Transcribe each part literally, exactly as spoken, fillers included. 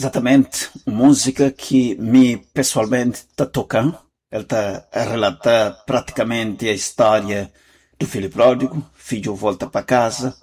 Exatamente, uma música que me pessoalmente está tocando. Ele está a relatar praticamente a história do filho pródigo. Filho volta para casa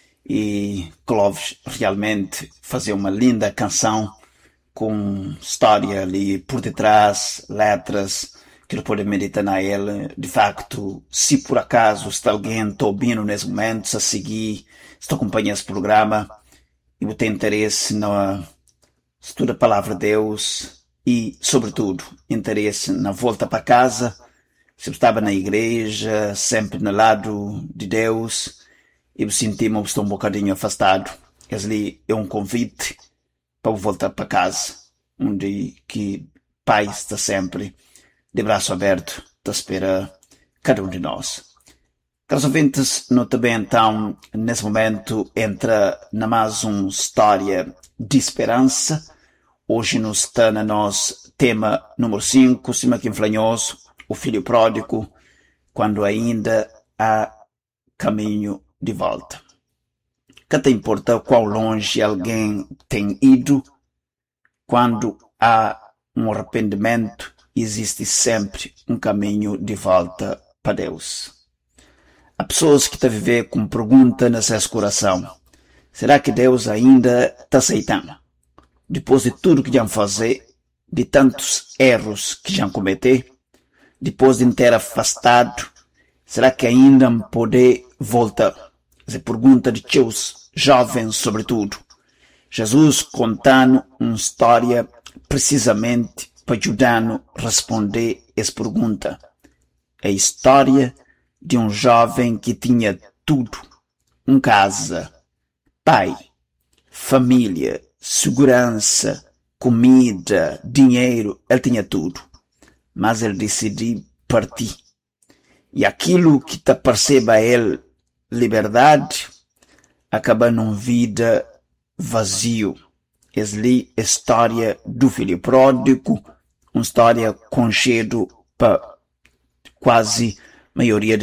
e Clovis realmente fazia uma linda canção com história ali por detrás, letras que ele pode meditar na ele. De facto, se por acaso está alguém está ouvindo nesse momento, a seguir, está acompanhando esse programa e tem interesse na estuda a palavra de Deus e, sobretudo, interesse na volta para casa, se estava na igreja, sempre no lado de Deus, e me sentimos estou um bocadinho afastado. Esse é um convite para voltar para casa, onde que Pai está sempre de braço aberto, a esperar cada um de nós. Caros ouvintes, nota bem então, nesse momento entra na mais uma história de esperança. Hoje nos está no nosso tema número cinco, cima que inflanhoso, o filho pródigo, quando ainda há caminho de volta. Que te importa quão longe alguém tem ido, quando há um arrependimento, existe sempre um caminho de volta para Deus. Há pessoas que estão a viver com pergunta no seu coração. Será que Deus ainda está aceitando? Depois de tudo que já fazer, de tantos erros que já cometer, depois de ter afastado, será que ainda poder voltar? Essa pergunta de seus jovens, sobretudo. Jesus contando uma história precisamente para ajudar-nos a responder essa pergunta. É a história de um jovem que tinha tudo. Uma casa, pai, família, segurança, comida, dinheiro, ele tinha tudo. Mas ele decidiu partir. E aquilo que te perceba a ele liberdade, acaba numa vida vazio. Essa é a história do filho pródigo, uma história conhecida para quase a maioria